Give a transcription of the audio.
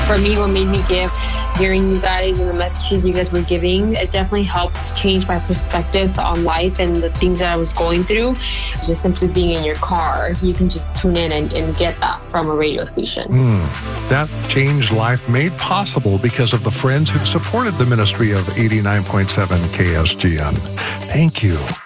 For me, what made me give, hearing you guys and the messages you guys were giving, it definitely helped change my perspective on life and the things that I was going through. Just simply being in your car, you can just tune in and get that from a radio station. That changed life made possible because of the friends who supported the ministry of 89.7 KSGN. Thank you.